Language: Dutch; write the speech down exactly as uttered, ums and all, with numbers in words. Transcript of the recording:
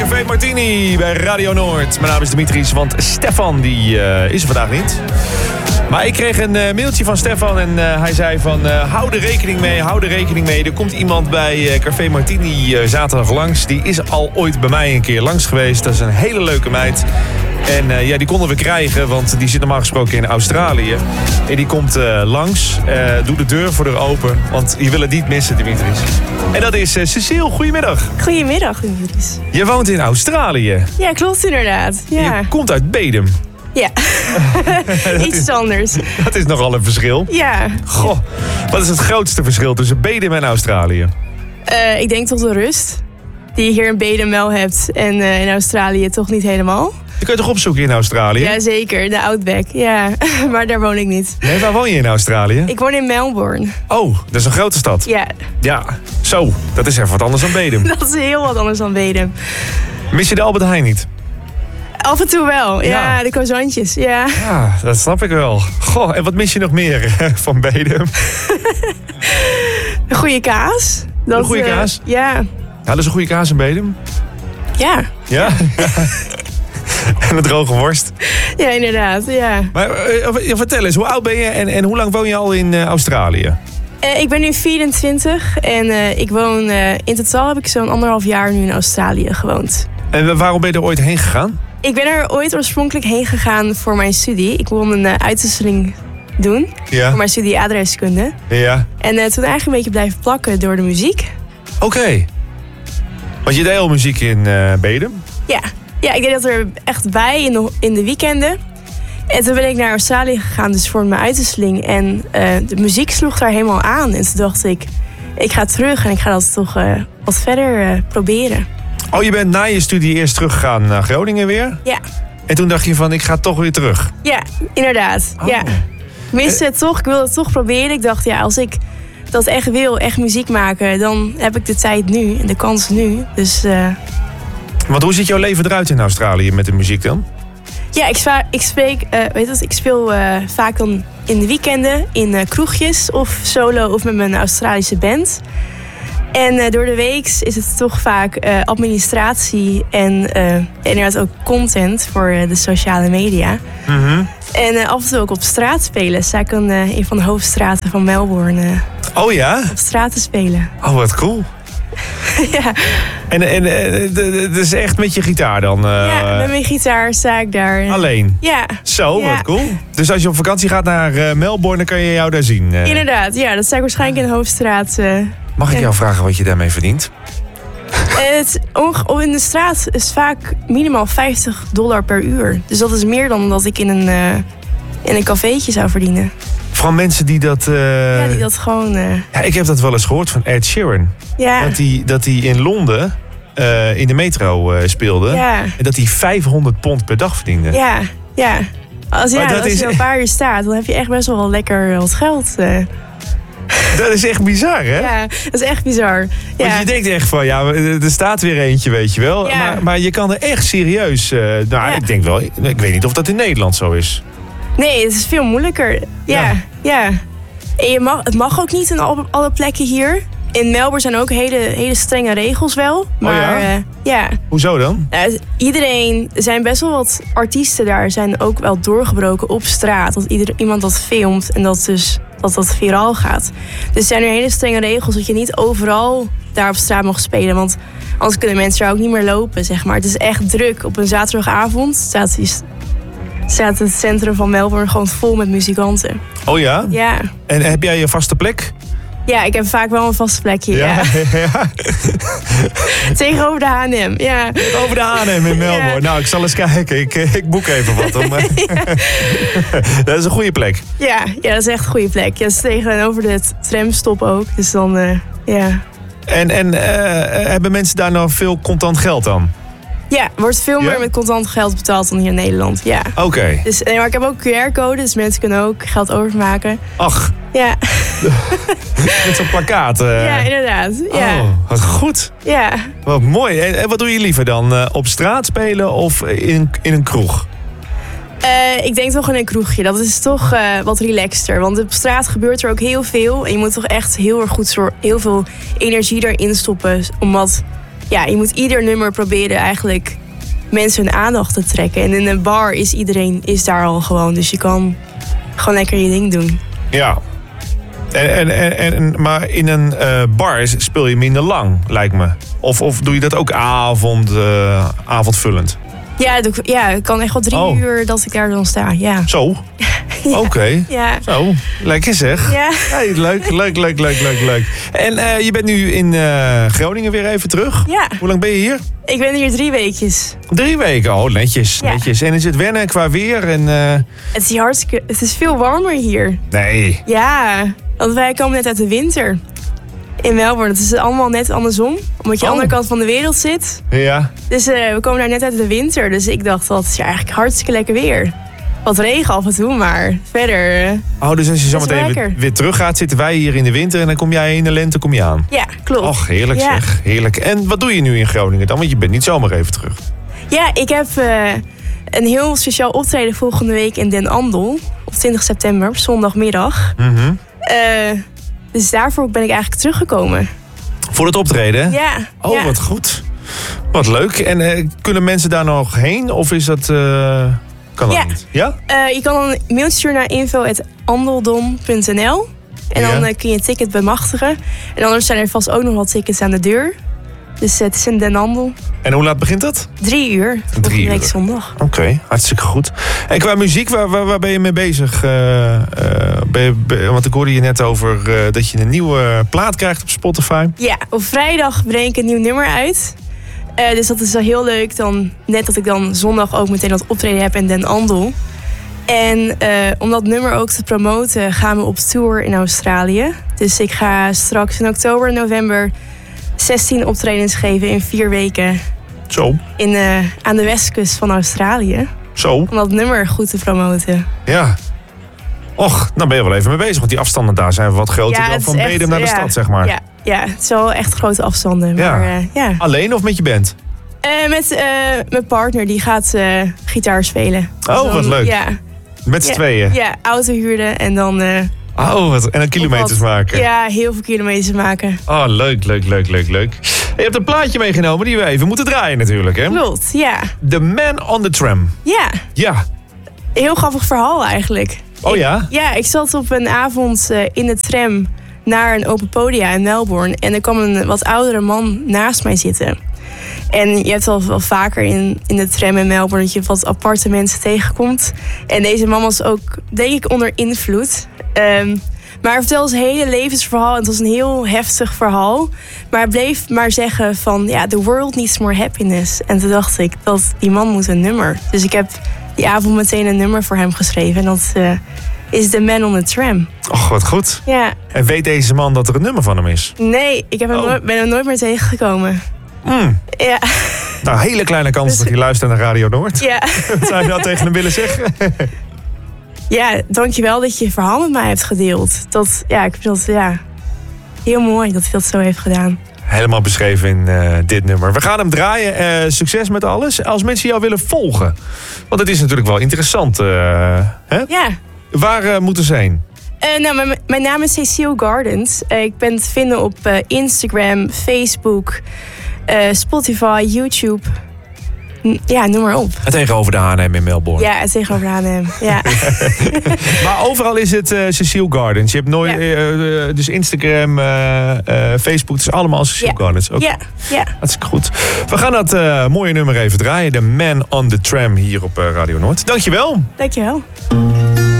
Café Martini bij Radio Noord. Mijn naam is Dimitris, want Stefan die, uh, is er vandaag niet. Maar ik kreeg een uh, mailtje van Stefan en uh, hij zei van... Uh, hou er rekening mee, hou er rekening mee. Er komt iemand bij uh, Café Martini uh, zaterdag langs. Die is al ooit bij mij een keer langs geweest. Dat is een hele leuke meid. En uh, ja, die konden we krijgen, want die zit normaal gesproken in Australië. En die komt uh, langs, uh, doe de deur voor haar open, want je wil het niet missen, Dimitris. En dat is uh, Cecile, goedemiddag. Goedemiddag, Dimitris. Je woont in Australië. Ja, klopt inderdaad. Ja. Je komt uit Bedum. Ja, iets is, anders. Dat is nogal een verschil. Ja. Goh, wat is het grootste verschil tussen Bedum en Australië? Uh, ik denk toch de rust, die je hier in Bedum wel hebt en uh, in Australië toch niet helemaal. Die kun je toch opzoeken in Australië? Jazeker, de Outback. Ja, maar daar woon ik niet. Nee, waar woon je in Australië? Ik woon in Melbourne. Oh, dat is een grote stad. Ja. Ja, zo. Dat is even wat anders dan Bedum. Dat is heel wat anders dan Bedum. Mis je de Albert Heijn niet? Af en toe wel, ja, ja de croissantjes, ja. Ja, dat snap ik wel. Goh, en wat mis je nog meer van Bedum? Een goede kaas. Dat, een goede uh, kaas? Ja. Ja, dat is een goede kaas in Bedum? Ja. Ja? En een droge worst? Ja, inderdaad, ja. Maar uh, vertel eens, hoe oud ben je en, en hoe lang woon je al in uh, Australië? Uh, ik ben nu vierentwintig en uh, ik woon, uh, in totaal heb ik zo'n anderhalf jaar nu in Australië gewoond. En waarom ben je er ooit heen gegaan? Ik ben er ooit oorspronkelijk heen gegaan voor mijn studie. Ik wilde een uh, uitwisseling doen ja. voor mijn studie adreskunde. Ja. En uh, toen eigenlijk een beetje blijven plakken door de muziek. Oké. Okay. Want je deed al muziek in uh, Bedum? Ja. Ja, ik deed dat er echt bij in de, in de weekenden. En toen ben ik naar Australië gegaan, dus voor mijn uitwisseling. En uh, de muziek sloeg daar helemaal aan. En toen dacht ik, ik ga terug en ik ga dat toch uh, wat verder uh, proberen. Oh, je bent na je studie eerst teruggegaan naar Groningen weer? Ja. En toen dacht je van, ik ga toch weer terug? Ja, inderdaad. Oh. Ja. Ik miste het toch, ik wilde het toch proberen. Ik dacht, ja, als ik dat echt wil, echt muziek maken... dan heb ik de tijd nu en de kans nu. Dus... Uh... Want hoe ziet jouw leven eruit in Australië met de muziek dan? Ja, ik, spa- ik spreek, uh, weet het, ik speel uh, vaak dan in de weekenden in uh, kroegjes of solo of met mijn Australische band. En uh, door de week is het toch vaak uh, administratie en uh, inderdaad ook content voor uh, de sociale media. Mm-hmm. En uh, af en toe ook op straat spelen. Sta ik in uh, een van de hoofdstraten van Melbourne. Uh, oh ja? Op straat te spelen. Oh, wat cool. Ja. En, en het is echt met je gitaar dan? Uh... Ja, met mijn gitaar sta ik daar. Alleen? Ja. Zo, ja. wat cool. Dus als je op vakantie gaat naar uh, Melbourne, dan kan je jou daar zien? Uh... Inderdaad, ja. Dat sta ik waarschijnlijk in de hoofdstraat. Uh, Mag ik ja. jou vragen wat je daarmee verdient? Het, in de straat is vaak minimaal vijftig dollar per uur. Dus dat is meer dan dat ik in een, uh, in een cafeetje zou verdienen. Van mensen die dat... Uh... Ja, die dat gewoon... Uh... Ja, ik heb dat wel eens gehoord van Ed Sheeran. Ja. Dat hij dat hij in Londen uh, in de metro uh, speelde. Ja. En dat hij vijfhonderd pond per dag verdiende. Ja, ja. Als, ja, als is... je een paar uur staat, dan heb je echt best wel lekker wat geld. Uh. Dat is echt bizar, hè? Ja, dat is echt bizar. Ja. Want je denkt echt van, ja, er staat weer eentje, weet je wel. Ja. Maar, maar je kan er echt serieus... Uh, nou, ja. ik denk wel... Ik weet niet of dat in Nederland zo is. Nee, het is veel moeilijker. Ja, ja. ja. En je mag, het mag ook niet in alle, alle plekken hier. In Melbourne zijn ook hele, hele strenge regels wel. Maar oh ja? Uh, ja. Hoezo dan? Uh, iedereen, er zijn best wel wat artiesten daar, zijn ook wel doorgebroken op straat. Dat ieder, iemand dat filmt en dat dus dat dat viraal gaat. Dus er zijn er hele strenge regels dat je niet overal daar op straat mag spelen. Want anders kunnen mensen daar ook niet meer lopen, zeg maar. Het is echt druk. Op een zaterdagavond staat, staat het centrum van Melbourne gewoon vol met muzikanten. Oh ja? Ja. En heb jij je vaste plek? Ja, ik heb vaak wel een vaste plekje, ja. ja. ja. Tegenover de H en M, ja. Over de H en M in Melbourne. Ja. Nou, ik zal eens kijken. Ik, ik boek even wat. Om, ja. Dat is een goede plek. Ja, ja, dat is echt een goede plek. Ja, dat is tegenover de tramstop ook. Dus dan, uh, ja. En, en uh, hebben mensen daar nog veel contant geld dan? Ja, er wordt veel ja? meer met contant geld betaald dan hier in Nederland, ja. Oké. Okay. Dus, maar ik heb ook Q R-code, dus mensen kunnen ook geld overmaken. Ach. Ja. Met zo'n plakkaat. Uh... Ja, inderdaad. Ja. Oh, wat goed. Ja. Wat mooi. En, en wat doe je liever dan? Uh, op straat spelen of in, in een kroeg? Uh, ik denk toch in een kroegje. Dat is toch uh, wat relaxter. Want op straat gebeurt er ook heel veel. En je moet toch echt heel erg goed zorgen, heel veel energie erin stoppen. Om wat ja, je moet ieder nummer proberen eigenlijk mensen hun aandacht te trekken. En in een bar is iedereen is daar al gewoon. Dus je kan gewoon lekker je ding doen. Ja. En, en, en, en, maar in een uh, bar speel je minder lang, lijkt me. Of, of doe je dat ook avond, uh, avondvullend? Ja, doe ik, ja, het kan echt wel drie oh. uur dat ik daar dan sta, ja. Zo? Ja. Oké. Okay. Ja. Zo, lekker zeg. Ja. Hey, leuk, leuk, leuk, leuk, leuk, leuk. En uh, je bent nu in uh, Groningen weer even terug. Ja. Hoe lang ben je hier? Ik ben hier drie weekjes. Drie weken? Oh, netjes, ja. netjes. En is het wennen qua weer? En, uh... Het is hartstikke, het is veel warmer hier. Nee. Ja, want wij komen net uit de winter. In Melbourne. Het is allemaal net andersom. Omdat je oh. aan de andere kant van de wereld zit. Ja. Dus uh, we komen daar net uit de winter. Dus ik dacht, dat is ja, eigenlijk hartstikke lekker weer. Wat regen af en toe, maar verder... Uh, oh, dus als je zo meteen weer, weer terug gaat, zitten wij hier in de winter... en dan kom jij in de lente kom je aan. Ja, klopt. Och, heerlijk ja. zeg. Heerlijk. En wat doe je nu in Groningen dan? Want je bent niet zomaar even terug. Ja, ik heb uh, een heel speciaal optreden volgende week in Den Andel. Op twintig september, op zondagmiddag. Mm-hmm. Uh, dus daarvoor ben ik eigenlijk teruggekomen. Voor het optreden? Ja. Oh, ja. wat goed. Wat leuk. En uh, kunnen mensen daar nog heen? Of is dat... Uh, kan dat ja. niet? Ja? Uh, je kan een mailtje sturen naar info at andeldom punt n l. En dan ja. uh, kun je een ticket bemachtigen. En anders zijn er vast ook nog wat tickets aan de deur. Dus uh, het is in Den Andel. En hoe laat begint dat? Drie uur. Drie week uur. zondag. Oké, okay, hartstikke goed. En qua muziek, waar, waar, waar ben je mee bezig? Uh, uh, ben je, ben, want ik hoorde je net over uh, dat je een nieuwe plaat krijgt op Spotify. Ja, op vrijdag breng ik een nieuw nummer uit. Uh, dus dat is wel heel leuk. Dan, net dat ik dan zondag ook meteen dat optreden heb in Den Andel. En uh, om dat nummer ook te promoten gaan we op tour in Australië. Dus ik ga straks in oktober en november zestien optredens geven in vier weken. Zo. In, uh, aan de westkust van Australië. Zo. Om dat nummer goed te promoten. Ja. Och, dan ben je wel even mee bezig. Want die afstanden daar zijn wat groter ja, dan van Bedum naar de ja, stad, zeg maar. Ja, ja, het zijn wel echt grote afstanden. Ja. Maar, uh, ja. Alleen of met je band? Uh, met uh, mijn partner, die gaat uh, gitaar spelen. Oh, dus dan, wat leuk. Ja. Met z'n ja, tweeën? Ja, auto huurden en dan... Uh, oh, wat, en dan kilometers wat, maken? Ja, heel veel kilometers maken. Oh, leuk, leuk, leuk, leuk, leuk. Je hebt een plaatje meegenomen die we even moeten draaien natuurlijk, hè? Klopt, ja. The Man on the Tram. Ja. Ja. Heel grappig verhaal eigenlijk. Oh ja? Ik, ja, ik zat op een avond uh, in de tram naar een open podia in Melbourne. En er kwam een wat oudere man naast mij zitten. En je hebt al wel vaker in, in de tram in Melbourne dat je wat aparte mensen tegenkomt. En deze man was ook, denk ik, onder invloed. Um, maar hij vertelde zijn hele levensverhaal en het was een heel heftig verhaal. Maar hij bleef maar zeggen van, ja, the world needs more happiness. En toen dacht ik, dat die man moet een nummer. Dus ik heb die avond meteen een nummer voor hem geschreven. En dat uh, is The Man on the Tram. Och, wat goed. Ja. En weet deze man dat er een nummer van hem is? Nee, ik heb hem oh. nooit, ben hem nooit meer tegengekomen. Mm. Ja. Nou, hele kleine kans dus, dat hij luistert naar Radio Noord. Ja. Wat zou je nou tegen hem willen zeggen? Ja, dankjewel dat je je verhaal met mij hebt gedeeld. Dat, ja, ik vind dat ja, heel mooi dat hij dat zo heeft gedaan. Helemaal beschreven in uh, dit nummer. We gaan hem draaien. Uh, succes met alles. Als mensen jou willen volgen. Want het is natuurlijk wel interessant. Uh, hè? Ja. Waar uh, moeten ze heen? Uh, nou, mijn, mijn naam is Cecile Gardens. Uh, ik ben te vinden op uh, Instagram, Facebook, uh, Spotify, YouTube. N- ja, noem maar op. En tegenover de H en M in Melbourne. Ja, tegenover de H en M. Ja. Maar overal is het uh, Cecile Gardens. Je hebt nooit, ja. uh, dus Instagram, uh, uh, Facebook, het is allemaal Cecile ja. Gardens. Okay. Ja, ja. Hartstikke goed. We gaan dat uh, mooie nummer even draaien. The Man on the Tram hier op uh, Radio Noord. Dankjewel. Dankjewel.